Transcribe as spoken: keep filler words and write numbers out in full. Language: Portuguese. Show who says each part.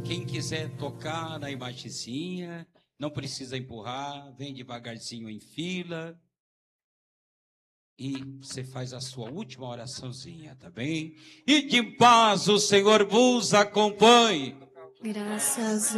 Speaker 1: Quem quiser tocar na imagenzinha, não precisa empurrar, vem devagarzinho em fila. E você faz a sua última oraçãozinha, tá bem? E de paz o Senhor vos acompanhe.
Speaker 2: Graças